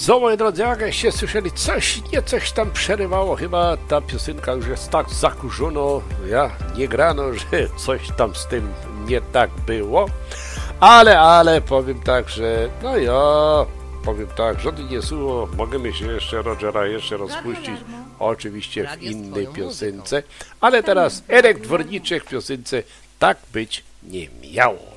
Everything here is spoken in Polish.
Co, moi drodzy, jakście słyszeli, coś tam przerywało, chyba ta piosenka już jest tak zakurzona, nie grano, że coś tam z tym nie tak było, ale powiem tak, że powiem tak, żony nie słuło, możemy się jeszcze Rogera rozpuścić, oczywiście w innej piosence, ale teraz Erek Dworniczek w piosence Tak być nie miało.